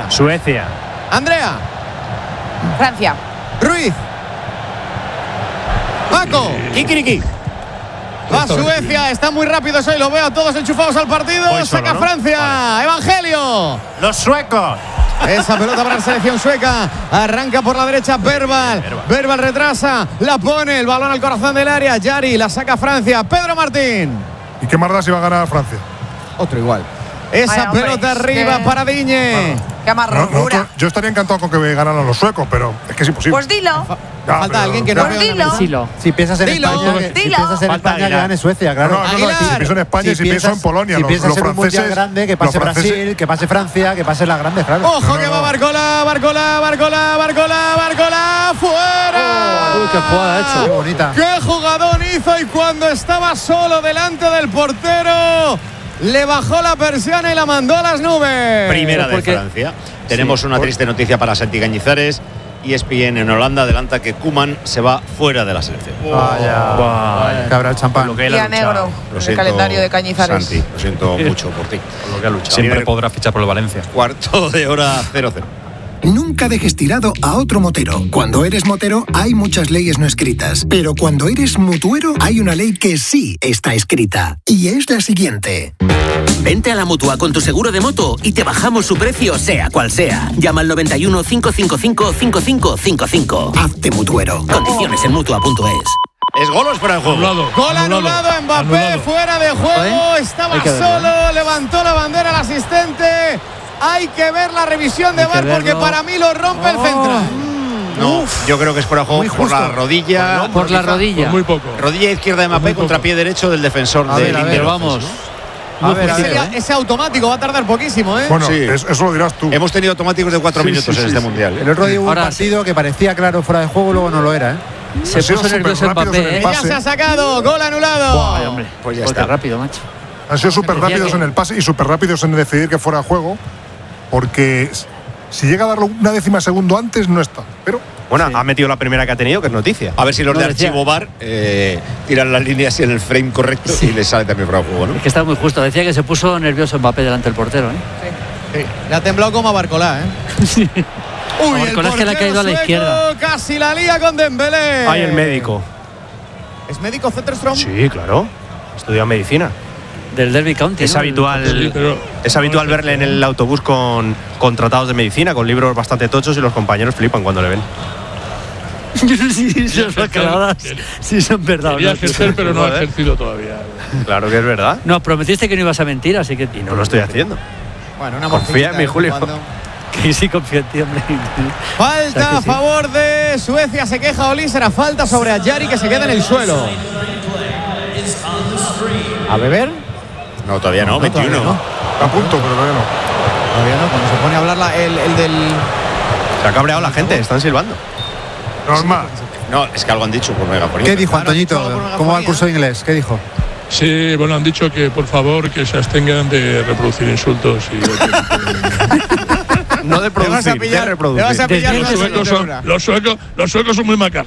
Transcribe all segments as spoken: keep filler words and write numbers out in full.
Suecia. Andrea. Francia. Ruiz. Paco. Kikiriki. Va Suecia, están muy rápidos hoy, lo veo todos enchufados al partido. Voy solo, Saca ¿no? Francia. Vale. Evangelio. Los suecos. Esa pelota para la selección sueca. Arranca por la derecha Verbal. Verbal retrasa, la pone, el balón al corazón del área. Yari, la saca Francia. Pedro Martín. ¿Y qué más da si va a ganar Francia? Otro igual. Esa Vaya, hombre, pelota es arriba que- para Diñe. Qué No, amargura. nosotros- yo estaría encantado con que ganaran los suecos, pero es que es imposible. Pues dilo. Ya, Falta pero- alguien que no Pues veo en la dilo. mesa. Dilo. Si piensas en Dilo. España, que, si Dilo. piensas en Falta España, que Aguilar. gane Suecia, claro. No, no, no, Aguilar. si pienso en España y si pienso en Polonia, si los, piensas los en un mundial franceses. grande, que los pase franceses- Brasil, que pase Francia, que pase las grandes, claro. Ojo No, no, que va no. Barcola, Barcola, Barcola, Barcola, Barcola. ¡Fuera! Uy, qué jugada ha Qué hecho. bonita. ¡Qué jugadón hizo! Y cuando estaba solo delante del portero, le bajó la persiana y la mandó a las nubes. Primera de porque- Francia. Tenemos Sí. una triste noticia para Santi Cañizares. E S P N en Holanda adelanta que Koeman se va fuera de la selección. Vaya. Vaya. Que habrá el champán. Lo que él Día ha luchado. negro. Lo El siento, calendario de Cañizares. Santi, lo siento mucho por ti. Lo que ha luchado. Siempre Siempre podrá fichar por el Valencia. Cuarto de hora cero cero. Nunca dejes tirado a otro motero. Cuando eres motero hay muchas leyes no escritas, pero cuando eres mutuero hay una ley que sí está escrita. Y es la siguiente. Vente a la Mutua con tu seguro de moto y te bajamos su precio sea cual sea. Llama al noventa y uno, cinco cinco cinco, cinco cinco cinco cinco. Hazte mutuero. Condiciones en Mutua punto es. ¿Es gol o es fuera de juego? Gol anulado, Mbappé fuera de juego, estaba Hay que verlo, solo, levantó la bandera el asistente. Hay que ver la revisión de Hay que V A R porque verlo. para mí lo rompe el central. No, yo creo que es fuera de juego Muy por la justo. rodilla. Por la rodilla. Muy poco. Rodilla izquierda de Mbappé contra pie derecho del defensor A de ver, a ver, Inter. Pero vamos. A ver, a ver. Ese, ese automático va a tardar poquísimo, ¿eh? Bueno, Sí. es- eso lo dirás tú. Hemos tenido automáticos de cuatro Sí, minutos sí, en sí, este sí. mundial. El otro día hubo un Ahora partido que parecía claro fuera de juego, luego no lo era, ¿eh? Se Han sido puso nervioso superrápidos en Mbappé, el ¿eh? Ya pase. se ha sacado, gol anulado. Ay, hombre. Pues ya Pues qué está. rápido, macho. Han sido súper Decía rápidos que- en el pase y súper rápidos en decidir que fuera de juego, porque si llega a darlo una décima segundo antes, no está. Pero Bueno, Sí. ha metido la primera que ha tenido, que es noticia. A ver si los No, de decía- archivo V A R eh, tiran las líneas en el frame correcto y les sale también fuera de juego, ¿no? Es que está muy justo. Decía que se puso nervioso Mbappé delante del portero, ¿eh? Sí, le ha temblado como a Barcolá, ¿eh? Uy, A Barcolá es que le ha caído a la sueco izquierda. Casi la lía con Dembélé. Hay el médico. ¿Es médico Zetterstrom? Sí, claro. Estudia medicina. Del Derby County. Es ¿no? habitual, Sí, pero- es habitual verle en el autobús con, con tratados de medicina, con libros bastante tochos y los compañeros flipan cuando le ven. Yo no sé si son bacaladas, si son verdad o Quería no. ejercer, pero no ha Joder. ejercido todavía. Claro que es verdad. Nos prometiste que no ibas a mentir, así que. Y no lo estoy haciendo. Bueno, una Confía en morcillita mí, de Julio. vez en cuando. Que sí confío en ti, hombre. Falta O sea que a sí. favor de Suecia, se queja Oli, será falta sobre Ayari que se queda en el suelo. ¿A beber? No, todavía no, No, todavía veintiuno. no. a punto, pero todavía no. Todavía no, cuando se pone a hablar la- el, el del… Se ha cabreado la gente, están silbando. Normal. No, es que algo han dicho por megafonía. ¿Qué dijo Claro, Antoñito? dicho por una ¿Cómo va el gafonía. curso de inglés? ¿Qué dijo? Sí, bueno, han dicho que por favor que se abstengan de reproducir insultos y No de Te vas a producir, de pillar, te reproducir. vas a pillar los una suecos son, segunda. los suecos, los suecos son muy macarros.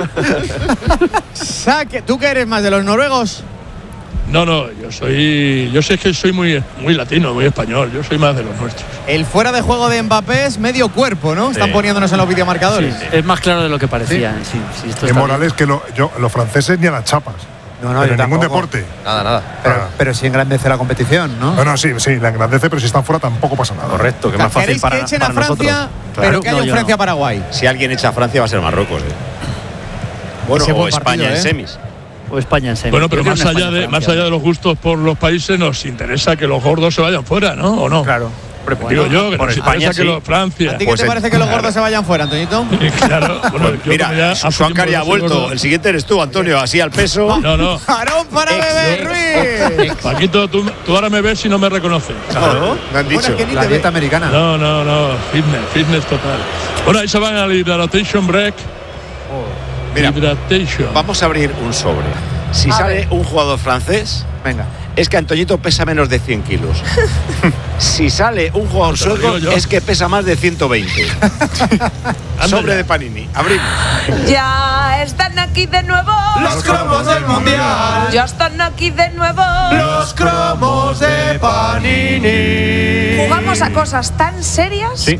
Saque, ¿tú qué eres más de los noruegos? No, no, yo soy, yo sé que soy muy, muy latino, muy español. Yo soy más de los nuestros. El fuera de juego de Mbappé es medio cuerpo, ¿no? Están Sí. poniéndonos en los videomarcadores. Sí, es más claro de lo que parecía. Sí, sí, esto De está Morales que lo- yo, los franceses ni a las chapas. No, no, pero yo en ningún tampoco. deporte. Nada, nada. Pero, Ah. pero sí engrandece la competición, ¿no? Bueno, sí, sí, la engrandece, pero si están fuera tampoco pasa nada. Correcto, que es más fácil ¿Queréis para, que echen para a Francia, nosotros. pero Claro. que haya No, un yo no. Francia-Paraguay? Si alguien echa a Francia va a ser Marruecos. ¿eh? Bueno, Ese o buen España partido, en ¿eh? semis. O España en semis. Bueno, pero Yo creo más en allá, España, de, más Francia. allá de los gustos por los países, nos interesa que los gordos se vayan fuera, ¿no? ¿O no? Claro. Digo yo, que por nos España interesa que sí. los Francia. ¿A ti qué Pues te en- parece que los claro. gordos se vayan fuera, Antoñito? Claro, bueno, yo como Mira, ya Su- hace Suancar tiempo ya ha no soy vuelto. gordo. El siguiente eres tú, Antonio, así al peso. No, no. ¡Jarón para Ex- Bebé Ruiz! Paquito, tú, tú ahora me ves y no me reconoces. Claro, me han Bueno, dicho. es que ni La te dieta ve. americana. No, no, no. Fitness, fitness total. Bueno, ahí se van al Hydratation Break. Mira, Hydratation. vamos a abrir un sobre. Si A sale ver. un jugador francés, Venga. es que Antoñito pesa menos de cien kilos. Si sale un jugador Te lo sueco, digo yo. es que pesa más de ciento veinte. Sobre de Panini. Abrimos. Ya están aquí de nuevo. Los cromos del Mundial. Ya están aquí de nuevo. Los cromos de Panini. Jugamos a cosas tan serias Sí.